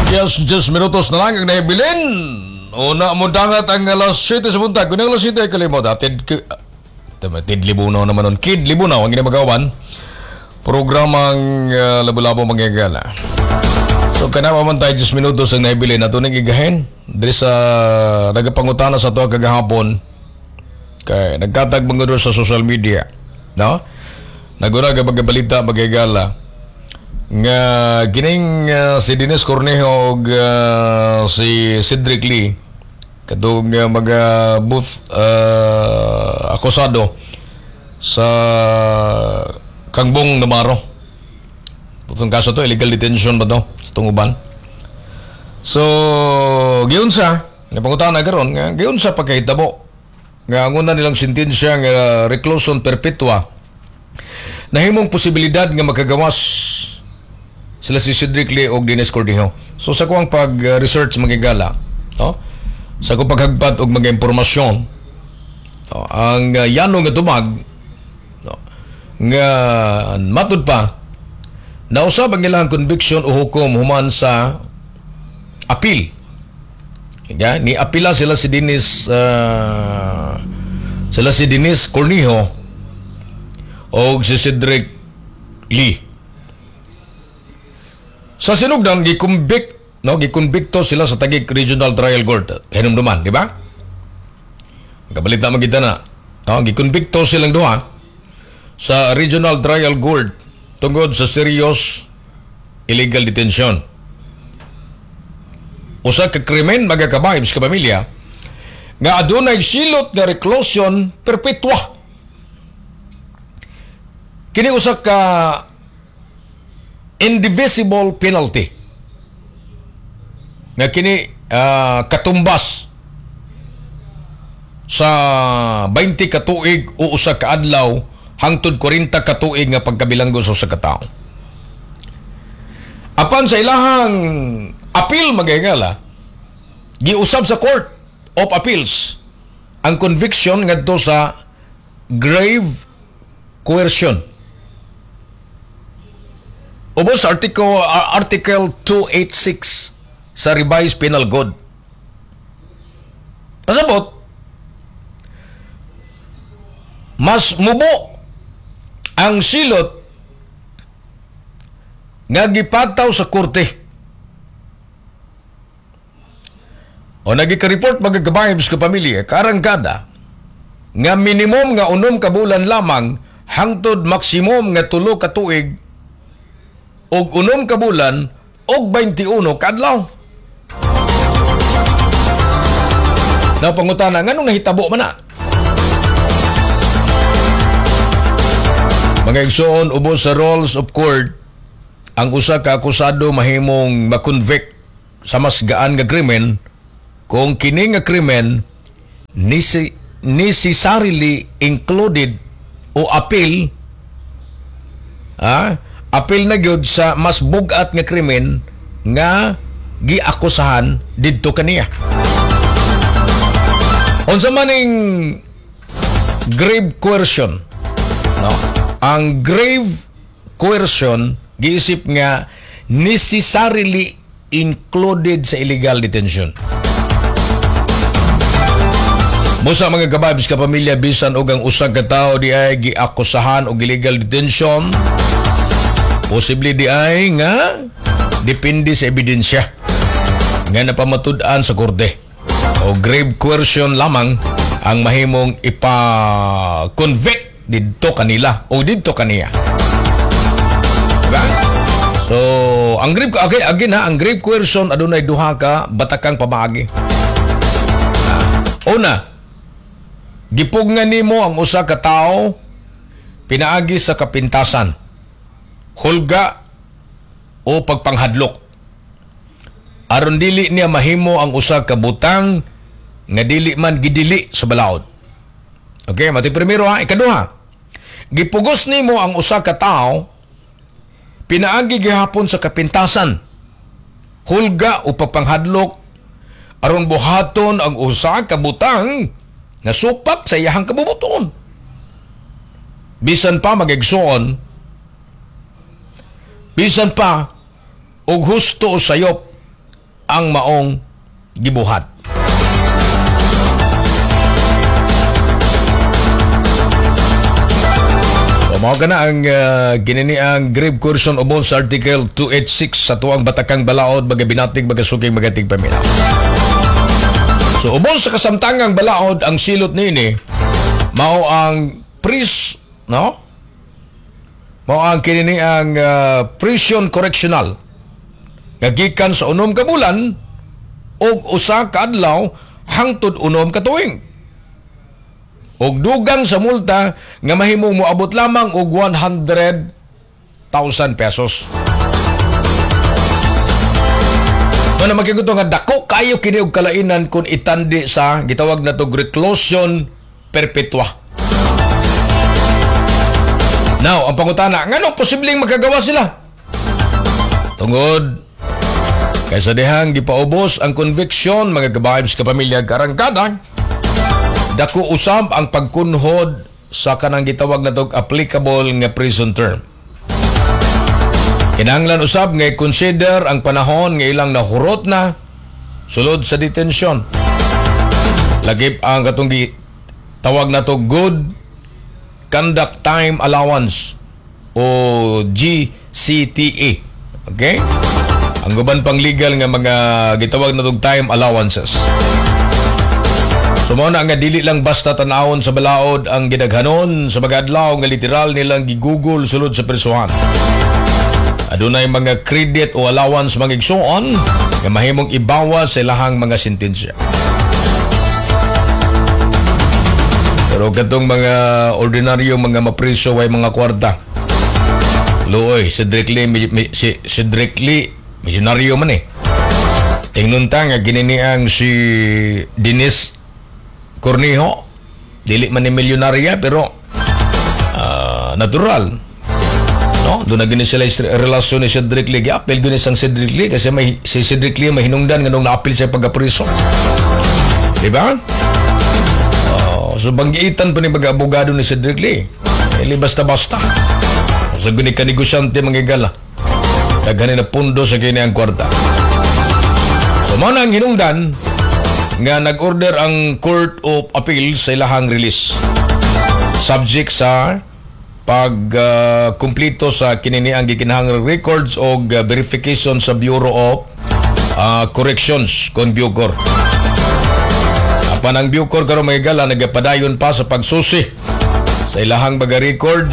Yes, 10 minutos na lang ang naibilin. Una mo dangat ang alas 7 sa buntag. Kung alas 7 ay kalimot, Tid Libunaw naman nun. Kid Libunaw ang ginamagawan. Programang labo-labo mangyagala. So, kanama man tayo 10 minutos ang naibilin. Ito nang igahin. Dari sa nagapangutana sa ito kagahapon. Kaya nagkatag mga sa social media. No? Naguna kapag balita magagala. Nga gining si Dennis Cornejo ug si Cedric Lee kadtong mga booth akusado sa Kangbong Namaro. Itong kaso to illegal detention ba to sa tunguban. So giun sa napangutan na karon nga giun sa pagkahitabo nga ang una nilang sentensya nga reclusion perpetua nahimong posibilidad nga magkagawas sila si Cedric Lee o Dennis Cornejo. So sa kuang pag-research magigala, no? Sa kuang paghagpat og mga impormasyon, no? Ang yanong nga tumag, no? Nga matud pa nausab ang ilang conviction o hukom human sa appeal. Yeah? Ni apila sila si Dennis Cornejo o si Cedric Lee. Sa sinugdan gikonbikto sila sa Taguig Regional Trial Court. Hinumduman, di ba? Kabalita magita na. No, gikonbikto silang duha sa Regional Trial Court tungod sa serious illegal detention. Usa ka krimen magakabay sa pamilya nga adunay silot nga reclusion perpetua. Kini usa ka indivisible penalty na kini katumbas sa 20 ka tuig o usa ka adlaw hangtod 40 ka tuig nga pagkabilanggo sa usa ka tawo. Apan sa ilahang appeal magayngala giusab sa Court of Appeals ang conviction ngadto sa grave coercion. Ubos Article 286 sa Revised Penal Code. Pasabot, mas mubo ang silot nga gipataw sa korte. O nagika-report magagabayos ka pamilya, karangkada, nga minimum nga 6 ka bulan lamang hangtod maksimum nga 3 ka tuig og 6 ka bulan og 21 ka adlaw. Napangutana nganong nahitabo man na? Mga igsoon ubos sa rules of court, ang usa ka akusado mahimong makonvict sa mas gaan nga krimen kung kini nga krimen necessarily included o appeal apil na gyud sa mas bugat nga krimen nga giakusahan didto kaniya. Unsa maning grave coercion, no? Ang grave coercion giisip nga necessarily included sa illegal detention. Musa mga kababs ka pamilya bisan og ang usa ka tawo di ay giakusahan og illegal detention, posible di ay nga depende sa ebidensya nga napamatud-an sa korte o grave coercion lamang ang mahimong ipa-convict didto kanila o didto kaniya. Diba? So, ang grave ang grave coercion adunay duha ka batakang pamaagi. Una, gipugngan nimo ang usa ka tawo pinaagi sa kapintasan, hulga o pagpanghadlok aron dili niya mahimo ang usa ka butang nga dili man gidili sa balaod. Okay, mati primero ikaduha, gipugos nimo ang usa ka tawo pinaagi gihapon sa kapintasan, hulga o pagpanghadlok aron buhaton ang usa ka butang nga supak sa iyahang kabubuton. Bisan pa magigsoon, bisan pa og husto o sayop ang maong gibuhat. Mao kana ang ginini ang grave coercion ubos sa Article 286 sa tuang Batakang Balaod bagabinatig bagasuging magatig paminaw. So ubos sa kasamtangang balaod ang silot niini mao ang no? Mao ang kinini ang prison correctional nga gikan sa 6 ka bulan og 1 ka adlaw hangtod 6 ka tuig. Og dugang sa multa nga mahimong moabot lamang og 100,000 pesos. Ano makiguto nga dako kayo kini og kalainan kung itandi sa gitawag na tog reclusion perpetua. Now, ang pangutana, ngano posibleng magagawa sila? Tungod kaysa dihang gipaubos ang conviction mga kabayos ka pamilya karangkada, dako usab ang pagkunhod sa kanang gitawag na tog applicable nga prison term. Kinahanglan usab nga i-consider ang panahon nga ilang nahurot na sulod sa detention. Lagip ang katong tawag na to good conduct time allowance o GCTA. Okay? Ang guban pang legal nga mga gitawag na tog time allowances. So mao na nga dili lang basta tanawon sa balaod ang gidaghanon sa mga adlaw nga literal nilang gigugol sulod sa prisuhan. Adunay mga credit o allowance mga igsuon nga mahimong ibawas sa ilahang mga sentensya. Pero katong mga ordinaryo mga mapriso way mga kwarta. Luoy, si Drake misyonaryo man eh. Tingnon ta nga gininiang si Denise Cornejo, dili man ni milyonarya pero natural. No? Doon na gini sila relasyon ni Cedric Lee. Apel gini sang Cedric Lee kasi si Cedric Lee mahinungdan nga nung na-apil sa pagkapriso. Diba? So banggiitan pa ni abogado ni Cedric Lee. Ili basta-basta. So gini ka negosyante mangigala. Daghanin na pundo sa kini ang kwarta. So mao na ang hinungdan nga nag-order ang Court of Appeal sa ilahang release. Subject sa pag-kumplito sa kinini ang gikinahanglang records o verification sa Bureau of Corrections kon Bucor. Apan ang Bucor karon may gala nagapadayon pa sa pagsusi sa ilahang mga records.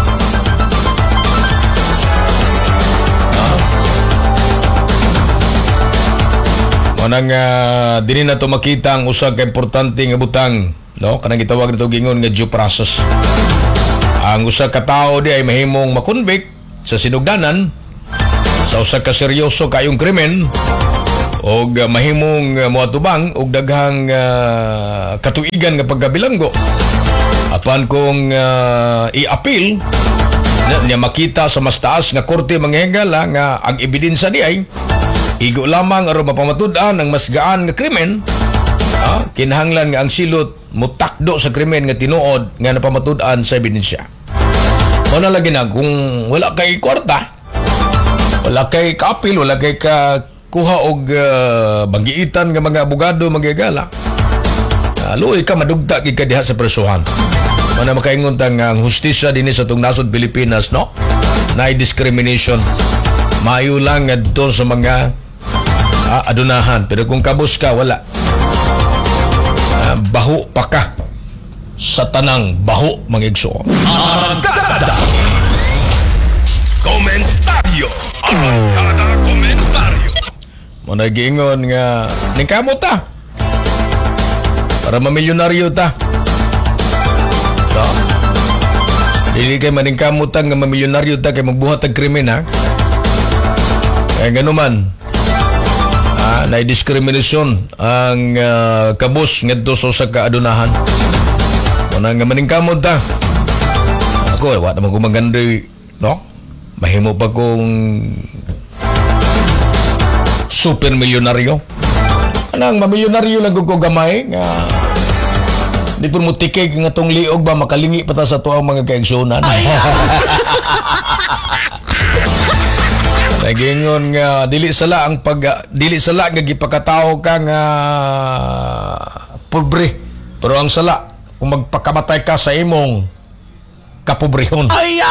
Manang dili na to makita ang usa ka importante nga butang, no? Kanang gitawag nito gingon nga due process. Ang usa ka tawo di ay mahimong makonvict sa sinugdanan sa usa ka seryoso kayong krimen og mahimong moatubang og daghang katuigan nga pagkabilanggo. Apan kung i-appeal niya makita sa mas taas nga korte manghigala nga ang ebidensya di ay igo lamang aron mapamatud-an ang mas gaan nga krimen, kinahanglan nga ang silot mutakdo sa krimen nga tinuod nga napamatud-an sa ebidensya. Wala lagi na kung wala kay kwarta, wala kay kapil, wala kay kuha og banggiitan nga mga abogado magigala. Luoy ka madugta gid ka diha sa presuhan. Mana makaingon ta nga ang hustisya dinhi sa tong nasod Pilipinas, no? Naay discrimination. Maayo lang ngadto sa mga adunahan, pero kung kabus ka wala. Baho pa ka sa tanang baho mangigsuon. Arangkada Komentaryo. Arangkada Komentaryo. Muna giingon nga ningkamot ta para mamilyonaryo ta. So, dili kay maningkamot ta nga mamilyonaryo ta kay magbuhat og krimen, ha? Kaya ganuman na diskriminasyon ang kabus ngadto sa kaadunahan. Muna nga maningkamot ta. Ako wa naman ko magandoy, no? Mahimo pa kong super milyonaryo. Anang mamilyonaryo lang ko gamay nga di pun mo tikig nga tong liog ba makalingi pa ta sa tuang mga kaigsunan. Nagingon nga dili sala nga gipakatawo ka nga pobre. Pero ang sala kung magpakamatay ka sa imong kapobrehon.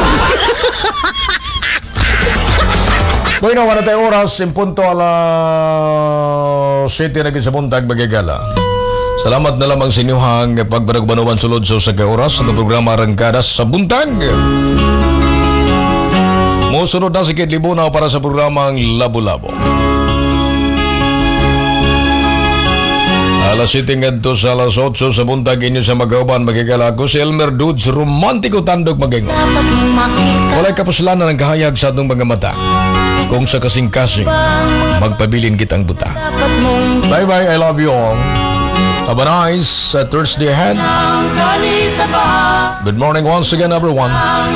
Bueno, wala tayo oras. In punto alas 7 na sa buntag magigala. Salamat na lamang sa inyong pagbaragbanuan sulod sa oras sa programa Arangkada sa buntag. Musunod na si Kid Libunaw para sa programang Labo-Labo. Alas 7 ngadto sa alas 8 sa buntag inyo sa Magauban magigala ko si Elmer Dudes, romantiko tandog magingon. Walay kapuslanan ang kahayag sa atong mga mata. Kung sa kasing-kasing, magpabilin kitang buta. Bye-bye, I love you all. Have a nice Thursday ahead. Good morning once again, everyone.